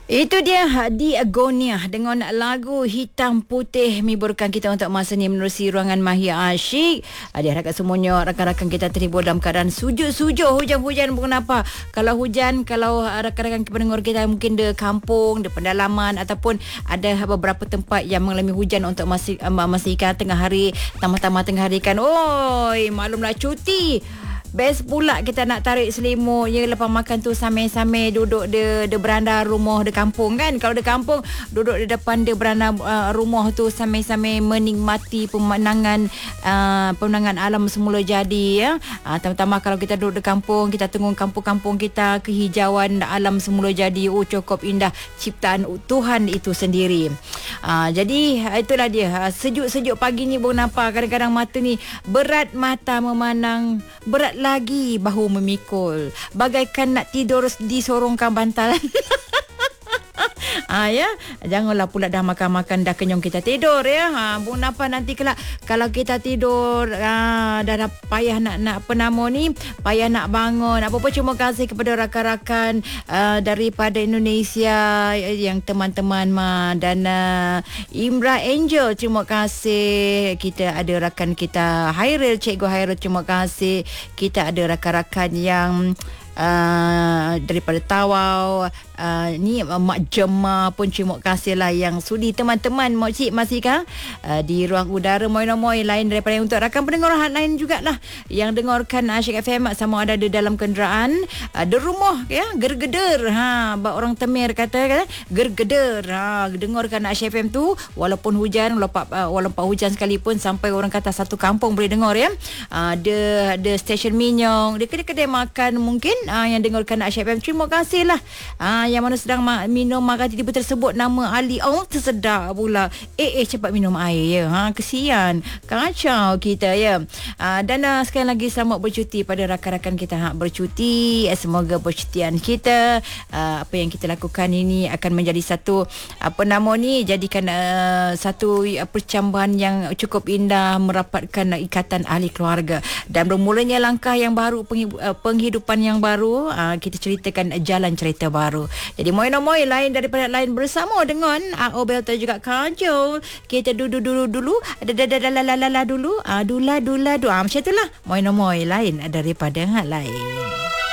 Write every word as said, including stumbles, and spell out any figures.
Itu dia Hadi Agonia dengan lagu Hitam Putih menghiburkan kita untuk masa ni menerusi ruangan Mahia Asyik. Diharapkan semuanya rakan-rakan kita terhibur dalam keadaan sujuk-sujuk, hujan-hujan bukan apa. Kalau hujan, kalau rakan-rakan pendengar kita mungkin di kampung, di pedalaman ataupun ada beberapa tempat yang mengalami hujan untuk masa masa ikan tengah hari, tambah-tambah tengah hari kan. Oi, maklumlah cuti. Best pula kita nak tarik selimut ya, lepas makan tu sambil-sambil duduk di, di beranda rumah di kampung kan. Kalau di kampung duduk di depan di beranda uh, rumah tu sambil-sambil menikmati pemandangan uh, pemandangan alam semula jadi ya. Uh, Terutama kalau kita duduk di kampung, kita tengok kampung-kampung kita, kehijauan alam semula jadi, oh cukup indah ciptaan Tuhan itu sendiri. Uh, jadi itulah dia, uh, sejuk-sejuk pagi ni pun nampak kadang-kadang mata ni berat mata memandang, berat lagi bahu memikul, bagaikan nak tidur disorongkan bantalan. Ah ya, janganlah pula dah makan-makan dah kenyang kita tidur ya. Ha, bun apa nanti kelak kalau kita tidur ah, dah, dah payah nak nak apa nama ni, payah nak bangun. Apa-apa terima kasih kepada rakan-rakan uh, daripada Indonesia yang teman-teman ma dan uh, Imra Angel, terima kasih. Kita ada rakan kita Hairil, Cikgu Hairil, terima kasih. Kita ada rakan-rakan yang Uh, daripada Tawau, uh, ni Mak Jema pun terima kasih lah yang sudi teman-teman Mak Cik Masika uh, di ruang udara moi-moi lain daripada untuk rakan pendengar lain jugalah yang dengarkan Asyik F M sama ada di dalam kenderaan, uh, di rumah ya, gergeder ha, bak orang Temir kata kata gergeder ha, dengarkan Asyik F M tu walaupun hujan, walaupun uh, walaupun hujan sekalipun, sampai orang kata satu kampung boleh dengar ya. Uh, ada ada stesen minyak, dia kedai-kedai makan mungkin Ah, yang dengarkan Asyik F M, terima kasih lah. Ah, yang mana sedang ma- minum makan tiba tersebut nama Ali. Oh, tersedak pula. Eh, eh cepat minum air ya. Ha, kesian. Kacau kita ya. Ah, dan uh, sekali lagi selamat bercuti pada rakan-rakan kita ha, bercuti. Semoga percutian kita, uh, apa yang kita lakukan ini akan menjadi satu apa nama ni, jadikan uh, satu uh, percambahan yang cukup indah, merapatkan uh, ikatan ahli keluarga dan bermulanya langkah yang baru, penghidup, uh, penghidupan yang baru. Uh, kita ceritakan jalan cerita baru. Jadi moi-moi lain daripada lain bersama dengan A O Belta juga Kajol. Kita dulu-dulu dulu ada dulu, ah dula dula dua macam itulah. Moi-moi lain daripada hal lain.